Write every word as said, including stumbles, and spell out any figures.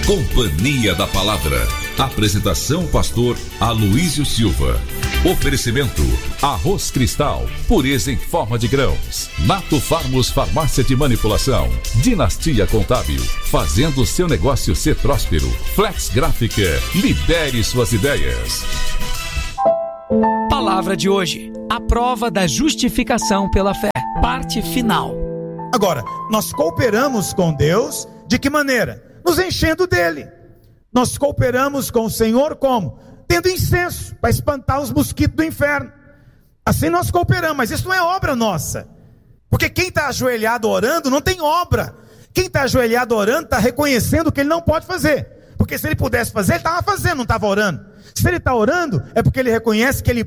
Companhia da Palavra. Apresentação pastor Aloísio Silva. Oferecimento Arroz Cristal, pureza em forma de grãos. Nato Farmos Farmácia de Manipulação. Dinastia Contábil, fazendo seu negócio ser próspero. Flex Gráfica, lidere suas ideias. Palavra de hoje, a prova da justificação pela fé, parte final. Agora, nós cooperamos com Deus de que maneira? Nos enchendo dele. Nós cooperamos com o Senhor como? Tendo incenso, para espantar os mosquitos do inferno. Assim nós cooperamos, mas isso não é obra nossa. Porque quem está ajoelhado orando não tem obra. Quem está ajoelhado orando está reconhecendo que ele não pode fazer. Porque se ele pudesse fazer, ele estava fazendo, não estava orando. Se ele está orando, é porque ele reconhece que ele